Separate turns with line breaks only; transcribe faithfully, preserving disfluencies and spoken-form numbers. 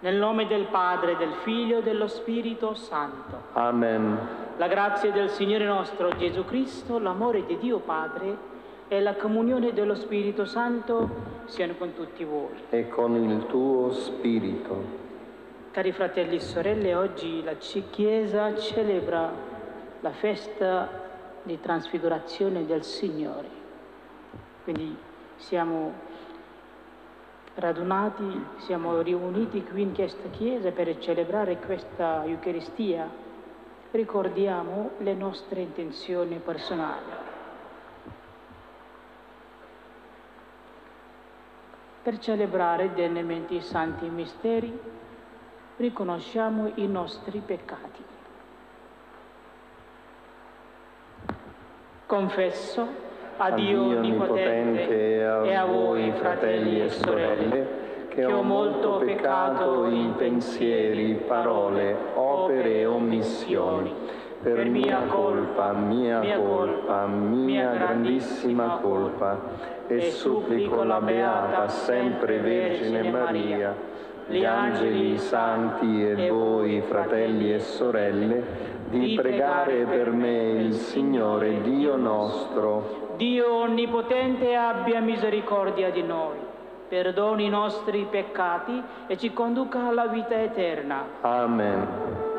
Nel nome del Padre, del Figlio e dello Spirito Santo.
Amen.
La grazia del Signore nostro Gesù Cristo, l'amore di Dio Padre e la comunione dello Spirito Santo siano con tutti voi.
E con il tuo spirito.
Cari fratelli e sorelle, oggi la Chiesa celebra la festa di trasfigurazione del Signore. Quindi siamo radunati, siamo riuniti qui in questa Chiesa per celebrare questa Eucaristia. Ricordiamo le nostre intenzioni personali. Per celebrare degnamente i santi misteri, riconosciamo i nostri peccati. Confesso a Dio Onnipotente e a voi, fratelli e sorelle, che ho molto peccato in pensieri, parole, opere e omissioni, per mia colpa, mia colpa, mia grandissima colpa, e supplico la Beata sempre Vergine Maria, gli angeli, i santi e voi, fratelli e sorelle, di pregare per me il Signore Dio nostro. Dio Onnipotente abbia misericordia di noi, perdoni i nostri peccati e ci conduca alla vita eterna.
Amen.